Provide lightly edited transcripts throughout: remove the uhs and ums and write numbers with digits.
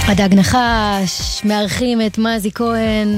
הדג נחש, מארחים את מזי כהן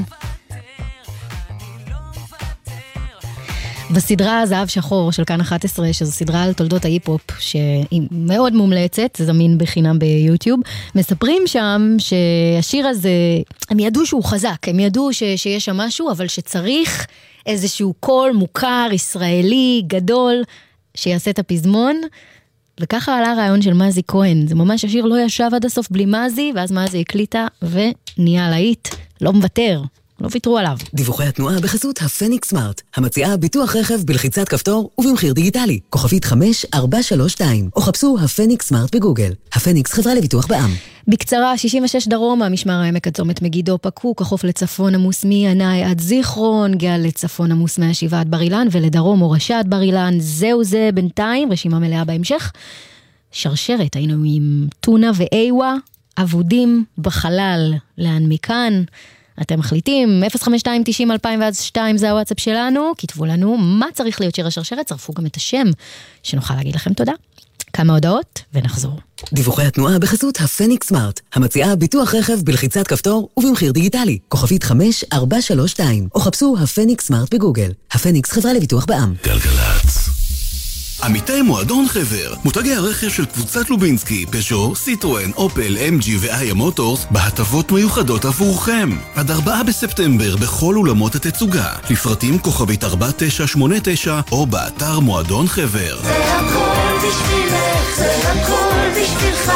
בסדרה זהב שחור של כאן 11, שזו סדרה על תולדות ההיפ-הופ שהיא מאוד מומלצת, זה זמין בחינם ביוטיוב. מספרים שם שהשיר הזה, הם ידעו שהוא חזק, הם ידעו שיש שם משהו, אבל שצריך איזשהו קול מוכר ישראלי גדול שיעשה את הפזמון, וככה עלה הרעיון של מזי כהן. זה ממש השיר לא ישב עד הסוף בלי מזי, ואז מזי הקליטה ונהיה להיט, לא מוותר, לא ויתרו עליו. דיווחי התנועה בחסות הפניקס סמארט, המציעה ביטוח רכב בלחיצת כפתור ובמחיר דיגיטלי. כוכבית 5432, או חפשו הפניקס סמארט בגוגל. הפניקס חברה לביטוח בע"מ. בקצרה, 66 דרומה, משמר העמק עד צומת מגידו פקוק, החוף לצפון עמוס מינאי עד זיכרון, גל לצפון עמוס מהשבעה עד בר אילן, ולדרום מורשה עד בר אילן. זהו זה בינתיים, רשימה מלאה בהמשך. שרשרת, היינו עם טונה ואיווה, עבודים בחלל, לאן מכאן? אתם מחליטים, 052-90-2002 זה הוואטסאפ שלנו, כתבו לנו מה צריך להיות שיר השרשרת, צרפו גם את השם, שנוכל להגיד לכם תודה. כמה הודעות ונחזור. דיווחי התנועה בחסות הפניקס סמארט, המציעה ביטוח רכב בלחיצת כפתור ובמחיר דיגיטלי. כוכבית 5432, או חפשו הפניקס סמארט בגוגל. הפניקס חברה לביטוח בע"מ. גלגלצ. עמיתי מועדון חבר, מותגי הרכב של קבוצת לובינסקי, פז'ו, סיטרואן, אופל, MG ואיה מוטורס, בהטבות מיוחדות עבורכם. עד 4 בספטמבר בכל אולמות התצוגה. לפרטים כוכבית 4989 או באתר מועדון חבר. זה הכל בשבילך, זה הכל בשבילך,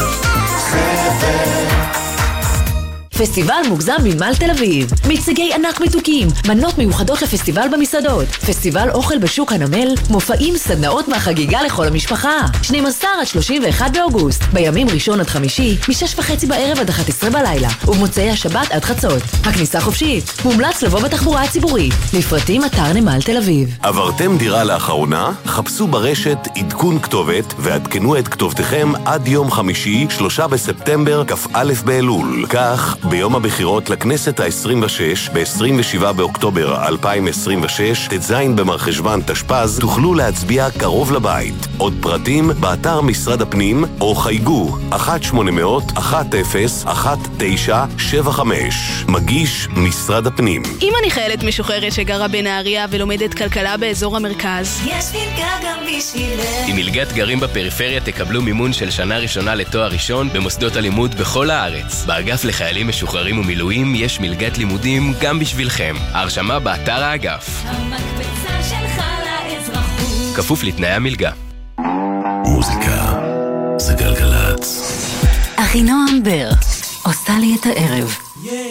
חבר. פסטיבל מוגזם מנמל תל אביב. מיצגי ענק מתוקים, מנות מיוחדות לפסטיבל במסעדות, פסטיבל אוכל בשוק הנמל, מופעים, סדנאות מהחגיגה לכל המשפחה. 12 עד 31 באוגוסט, בימים ראשון עד חמישי, מ-6:30 בערב עד 11 בלילה, ובמוצאי השבת עד חצות. הכניסה חופשית, מומלץ לבוא בתחבורה הציבורית. לפרטים אתר נמל תל אביב. עברתם דירה לאחרונה? חפשו ברשת עדכון כתובת ועדכנו את כתובתכם עד יום חמישי, 3 בספטמבר, כ"א באלול. כך, ביום הבחירות לכנסת ה-26, ב-27 באוקטובר 2026, ט"ז במרחשוון תשפ"ז, תוכלו להצביע קרוב לבית. עוד פרטים באתר משרד הפנים, או חייגו 1-800-10-1975. מגיש משרד הפנים. אם אני חיילת משוחררת שגרה בנהריה ולומדת כלכלה באזור המרכז, יש מלגה גם בשבילך. עם מלגת גרים בפריפריה תקבלו מימון של שנה ראשונה לתואר ראשון במוסדות הלימוד בכל הארץ. באגף לחיילים משוחררים ומילואים יש מלגת לימודים גם בשבילכם. ההרשמה באתר האגף. המקפצה שלך לאזרחות. כפוף לתנאי המלגה. מוזיקה זה גלגלצ. אחינועם בר עושה לי את הערב.